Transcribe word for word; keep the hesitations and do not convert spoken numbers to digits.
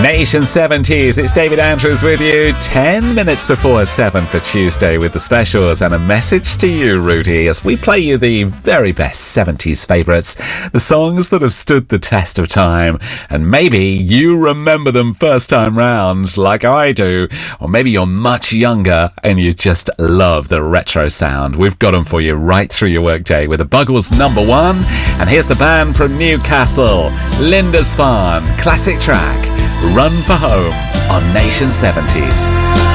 Nation seventies, it's David Andrews with you, ten minutes before seven for Tuesday with the specials and a message to you, Rudy, as we play you the very best seventies favourites, the songs that have stood the test of time, and maybe you remember them first time round like I do, or maybe you're much younger and you just love the retro sound. We've got them for you right through your workday with the Buggles number one, and here's the band from Newcastle, Lindisfarne, classic track, Run for Home on Nation seventies.